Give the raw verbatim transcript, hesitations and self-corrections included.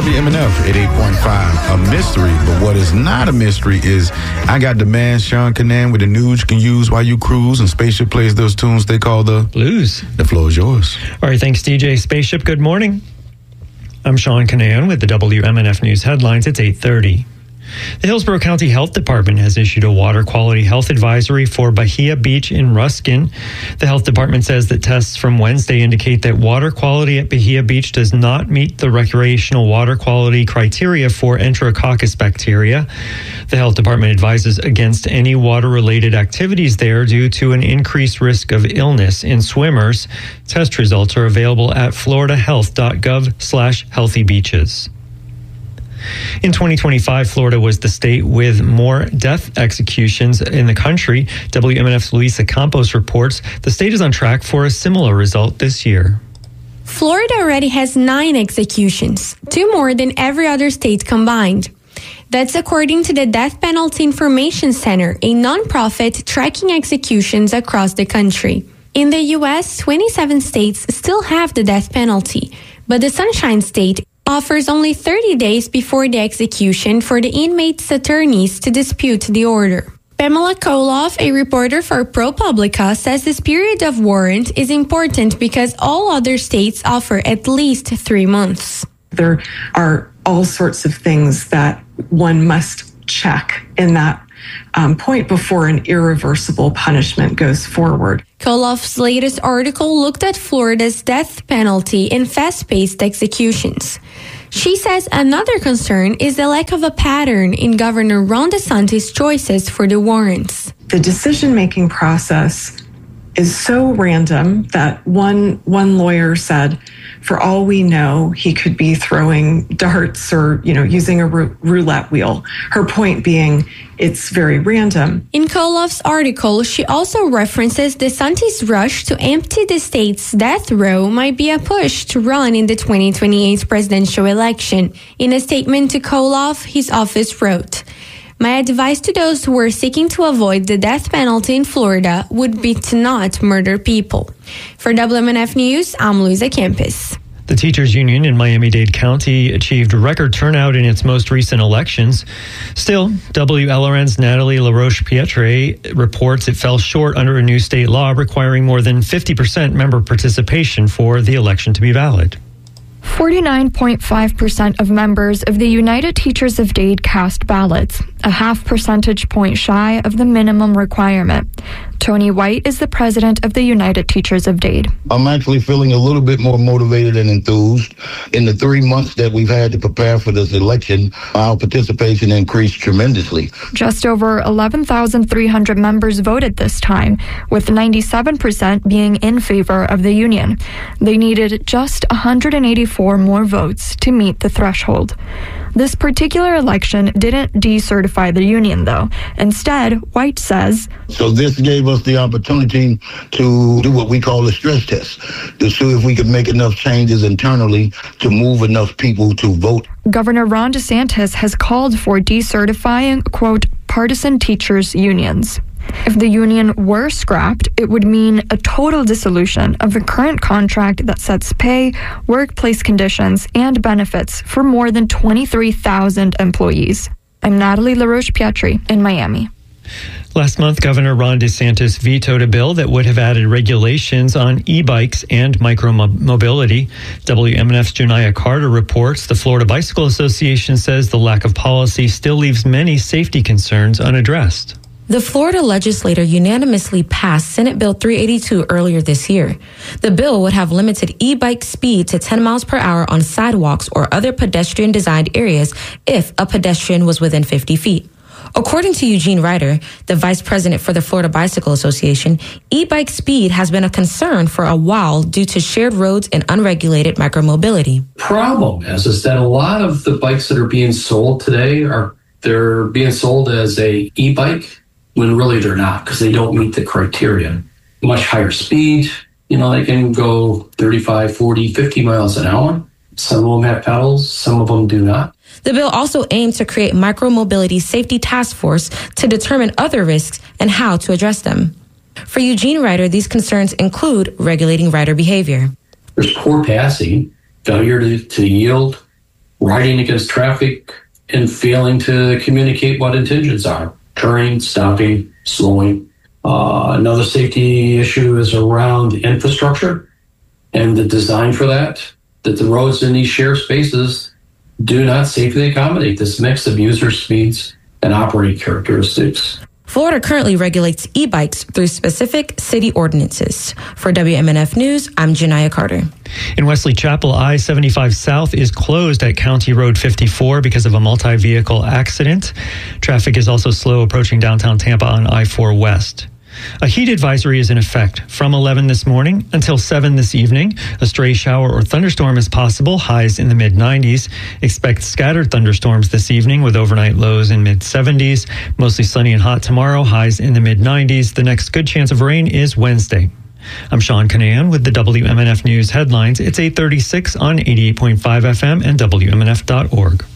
W M N F at eight point five. A mystery, but what is not a mystery is I got the man, Sean Canan, with the news you can use while you cruise, and Spaceship plays those tunes they call the blues. The floor is yours. All right, thanks, D J. Spaceship, good morning. I'm Sean Canan with the W M N F News headlines. It's eight thirty. The Hillsborough County Health Department has issued a water quality health advisory for Bahia Beach in Ruskin. The health department says that tests from Wednesday indicate that water quality at Bahia Beach does not meet the recreational water quality criteria for Enterococcus bacteria. The health department advises against any water-related activities there due to an increased risk of illness in swimmers. Test results are available at floridahealth.gov slash healthy beaches. In twenty twenty-five, Florida was the state with more death executions in the country. W M N F's Luisa Campos reports the state is on track for a similar result this year. Florida already has nine executions, two more than every other state combined. That's according to the Death Penalty Information Center, a nonprofit tracking executions across the country. In the U S, twenty-seven states still have the death penalty, but the Sunshine State offers only thirty days before the execution for the inmates' attorneys to dispute the order. Pamela Koloff, a reporter for ProPublica, says this period of warrant is important because all other states offer at least three months. There are all sorts of things that one must check in that um, point before an irreversible punishment goes forward. Koloff's latest article looked at Florida's death penalty and fast-paced executions. She says another concern is the lack of a pattern in Governor Ron DeSantis' choices for the warrants. The decision-making process is so random that one one lawyer said, for all we know, he could be throwing darts or, you know, using a roulette wheel. Her point being, it's very random. In Koloff's article, she also references DeSantis' rush to empty the state's death row might be a push to run in the twenty twenty-eight presidential election. In a statement to Koloff, his office wrote, "My advice to those who are seeking to avoid the death penalty in Florida would be to not murder people." For W M N F News, I'm Luisa Campos. The teachers union in Miami-Dade County achieved record turnout in its most recent elections. Still, W L R N's Natalie LaRoche-Pietre reports it fell short under a new state law requiring more than fifty percent member participation for the election to be valid. forty-nine point five percent of members of the United Teachers of Dade cast ballots, a half percentage point shy of the minimum requirement. Tony White is the president of the United Teachers of Dade. I'm actually feeling a little bit more motivated and enthused. In the three months that we've had to prepare for this election, our participation increased tremendously. Just over eleven thousand three hundred members voted this time, with ninety-seven percent being in favor of the union. They needed just one hundred eighty-four more votes to meet the threshold. This particular election didn't decertify the union, though. Instead, White says, So this gave us the opportunity to do what we call a stress test, to see if we could make enough changes internally to move enough people to vote. Governor Ron DeSantis has called for decertifying, quote, partisan teachers' unions. If the union were scrapped, it would mean a total dissolution of the current contract that sets pay, workplace conditions, and benefits for more than twenty-three thousand employees. I'm Natalie LaRoche-Pietre in Miami. Last month, Governor Ron DeSantis vetoed a bill that would have added regulations on e-bikes and micromobility. W M N F's Janiah Carter reports the Florida Bicycle Association says the lack of policy still leaves many safety concerns unaddressed. The Florida legislature unanimously passed Senate Bill three eighty-two earlier this year. The bill would have limited e-bike speed to ten miles per hour on sidewalks or other pedestrian-designed areas if a pedestrian was within fifty feet. According to Eugene Ryder, the vice president for the Florida Bicycle Association, e-bike speed has been a concern for a while due to shared roads and unregulated micromobility. Problem is, is that a lot of the bikes that are being sold today are they're being sold as a e-bike when really they're not, because they don't meet the criteria. Much higher speed, you know, they can go thirty-five, forty, fifty miles an hour. Some of them have pedals, some of them do not. The bill also aimed to create micromobility safety task force to determine other risks and how to address them. For Eugene Ryder, these concerns include regulating rider behavior. There's poor passing, failure to, to yield, riding against traffic and failing to communicate what intentions are. Turning, stopping, slowing. Uh, another safety issue is around infrastructure and the design for that, that the roads in these shared spaces do not safely accommodate this mix of user speeds and operating characteristics. Florida currently regulates e-bikes through specific city ordinances. For W M N F News, I'm Janiyah Carter. In Wesley Chapel, I seventy-five South is closed at County Road fifty-four because of a multi-vehicle accident. Traffic is also slow approaching downtown Tampa on I four West. A heat advisory is in effect from eleven this morning until seven this evening. A stray shower or thunderstorm is possible, highs in the mid nineties. Expect scattered thunderstorms this evening with overnight lows in mid seventies. Mostly sunny and hot tomorrow, highs in the mid nineties. The next good chance of rain is Wednesday. I'm Sean Kinane with the W M N F News headlines. It's eight thirty-six on eighty-eight point five F M and W M N F dot org.